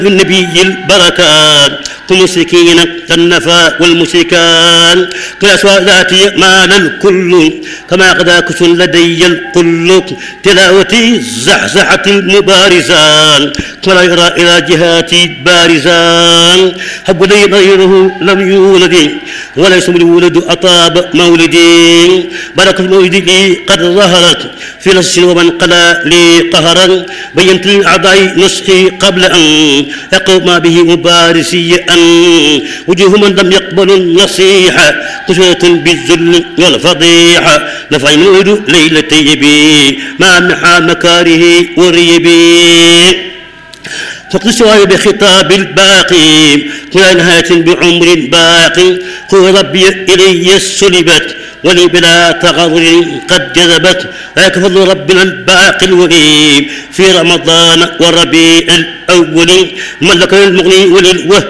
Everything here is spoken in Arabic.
النبي البركات كمسكين كالنفا والمشركان كالأسوادات مال الكل كما قد كس لدي الكل تلاوتي زحزحة المبارزان ولا يرى إلى جهاتي بارزان حب لي غيره لم يولد وليس الولد أطاب مولدي بركة مولدي قد ظهرت في نص ومن قلى لي قهرا بينت للأعضاء نسخي قبل أن يقوم به مبارسي أن وجوه من لم يقبل النصيحة قسوة بالذل والفضيحة نفع المولد ليلتي بي مع محا مكاره وريبي فقد سواي بخطاب الباقي كل نهاية بعمر باقي قل ربي إلي سلبت ولي بلا تغرر قد جذبت ذاك فضل ربنا الباقي الوهيب في رمضان والربيع الأول ملك المغني وللوهاب